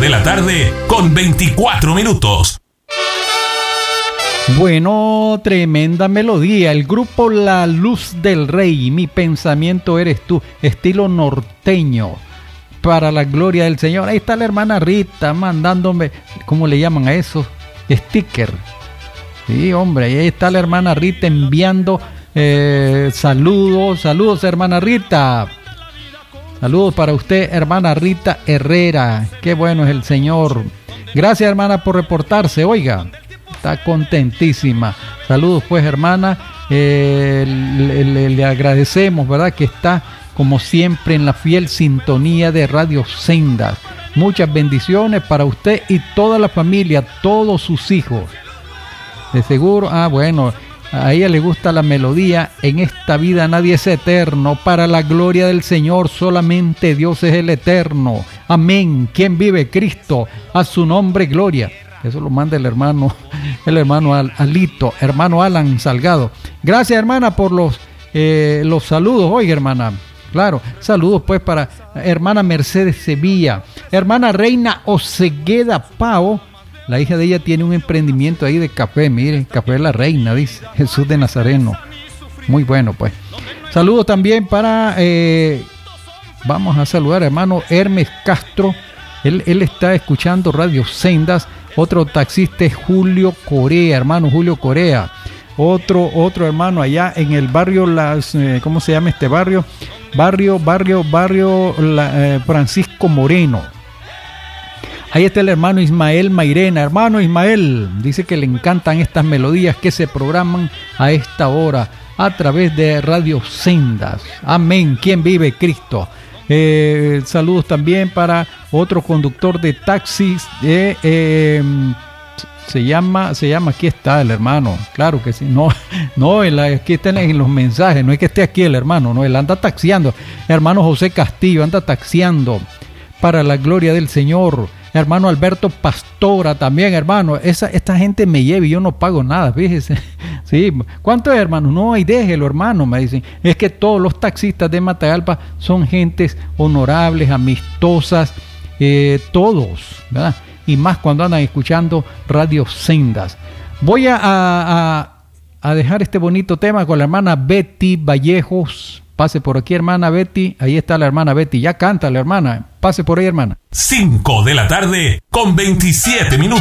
de la tarde con 24 minutos. Bueno, tremenda melodía. El grupo La Luz del Rey, Mi Pensamiento Eres Tú, estilo norteño, para la gloria del Señor. Ahí está la hermana Rita mandándome, ¿cómo le llaman a eso? Sticker. Sí, hombre, ahí está la hermana Rita enviando saludos, hermana Rita. Saludos para usted, hermana Rita Herrera. Qué bueno es el Señor. Gracias, hermana, por reportarse. Oiga, está contentísima. Saludos, pues, hermana. Le agradecemos, ¿verdad? Que está, como siempre, en la fiel sintonía de Radio Sendas. Muchas bendiciones para usted y toda la familia, todos sus hijos. De seguro, bueno, a ella le gusta la melodía. En esta vida nadie es eterno. Para la gloria del Señor solamente Dios es el eterno. Amén. ¿Quién vive? Cristo. A su nombre gloria. Eso lo manda el hermano Alito, hermano Alan Salgado. Gracias, hermana, por los saludos. Oiga, hermana, claro, saludos pues para hermana Mercedes Sevilla, hermana Reina Osegueda Pao. La hija de ella tiene un emprendimiento ahí de café, mire, Café de la Reina, dice Jesús de Nazareno. Muy bueno, pues. Saludos también para, vamos a saludar a hermano Hermes Castro. Él está escuchando Radio Sendas. Otro taxista es Julio Corea, hermano Julio Corea. Otro hermano allá en el barrio, ¿cómo se llama este barrio? Barrio Francisco Moreno. Ahí está el hermano Ismael Mairena. Hermano Ismael, dice que le encantan estas melodías que se programan a esta hora a través de Radio Sendas. Amén. ¿Quién vive? Cristo. Saludos también para otro conductor de taxis. Se llama, aquí está el hermano. Claro que sí. No, aquí están en los mensajes. No es que esté aquí el hermano, no, él anda taxiando. Hermano José Castillo anda taxiando para la gloria del Señor. Hermano Alberto Pastora también, hermano. Esta gente me lleva y yo no pago nada, fíjese. Sí, ¿cuánto es, hermano? No, y déjelo, hermano, me dicen. Es que todos los taxistas de Matagalpa son gentes honorables, amistosas, todos, ¿verdad? Y más cuando andan escuchando Radio Sendas. Voy a dejar este bonito tema con la hermana Betty Vallejos. Pase por aquí, hermana Betty. Ahí está la hermana Betty. Ya canta la hermana. Pase por ahí, hermana. 5 de la tarde con 27 minutos.